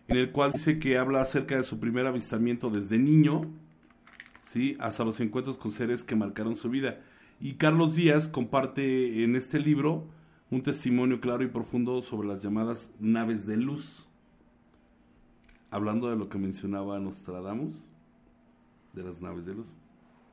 en el cual dice que habla acerca de su primer avistamiento desde niño, ¿sí?, hasta los encuentros con seres que marcaron su vida. Y Carlos Díaz comparte en este libro un testimonio claro y profundo sobre las llamadas naves de luz, hablando de lo que mencionaba Nostradamus, de las naves de luz.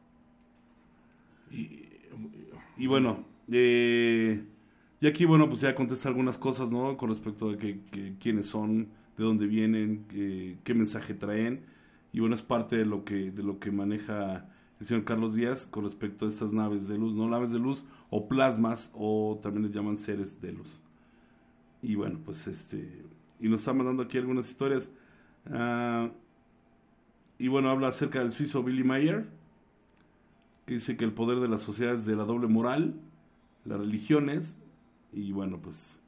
Y bueno, y aquí, bueno, pues ya contesta algunas cosas, ¿no?, con respecto de quiénes son, de dónde vienen, qué mensaje traen. Y bueno, es parte de lo que maneja el señor Carlos Díaz con respecto a estas naves de luz, ¿no? Naves de luz o plasmas, o también les llaman seres de luz. Y bueno, pues y nos está mandando aquí algunas historias. Y bueno, habla acerca del suizo Billy Mayer, que dice que el poder de las sociedades, de la doble moral, las religiones, y bueno, pues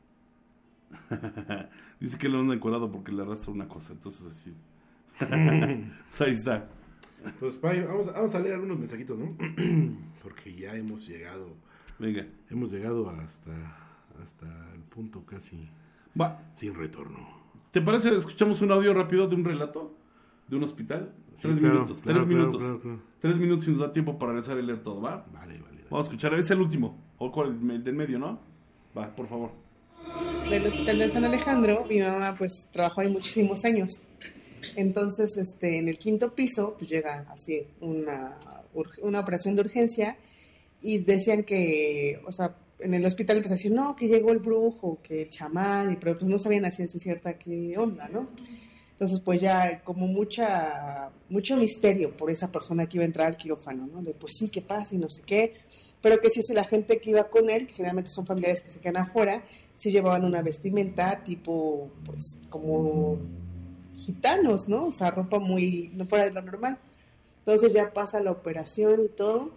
dice que lo anda encuadrado porque le arrastra una cosa, entonces así. Pues ahí está. Pues Pai, vamos a leer algunos mensajitos, ¿no? Porque ya hemos llegado. Venga. Hemos llegado hasta el punto casi sin retorno. ¿Te parece? Escuchamos un audio rápido de un relato de un hospital. Sí, 3 claro, minutos. claro, 3 minutos. Claro. 3 minutos y nos da tiempo para regresar y leer todo, ¿va? Vale. Vamos a escuchar. Es el último. O el del medio, ¿no? Va, por favor. Del Hospital de San Alejandro, mi mamá pues trabajó ahí muchísimos años. Entonces, en el 5º piso, pues llega así una operación de urgencia y decían que, o sea, en el hospital pues decían, no, que llegó el brujo, que el chamán, pero pues no sabían a ciencia cierta qué onda, ¿no? Entonces, pues ya como mucho misterio por esa persona que iba a entrar al quirófano, ¿no? De pues sí, ¿qué pasa? Y no sé qué. Pero que sí, la gente que iba con él, que generalmente son familiares que se quedan afuera, sí llevaban una vestimenta tipo, pues, como gitanos, ¿no? O sea, ropa muy, no fuera de lo normal. Entonces ya pasa la operación y todo,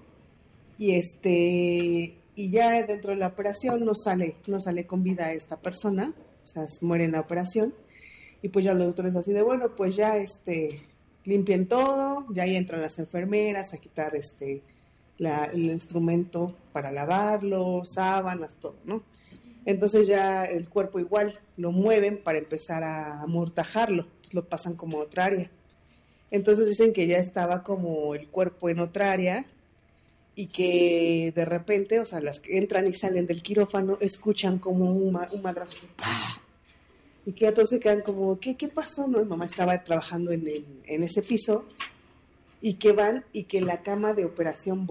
y ya dentro de la operación no sale con vida esta persona, o sea, muere en la operación, y pues ya los doctores así de, bueno, pues ya limpien todo, ya ahí entran las enfermeras a quitar el instrumento para lavarlo, sábanas, todo, ¿no? Entonces ya el cuerpo igual lo mueven para empezar a amortajarlo, lo pasan como a otra área. Entonces dicen que ya estaba como el cuerpo en otra área y que de repente, o sea, las que entran y salen del quirófano escuchan como un madrazo así, ¡pah! Y que ya todos se quedan como, ¿qué pasó? ¿No? Mi mamá estaba trabajando en ese piso y que van y que la cama de operación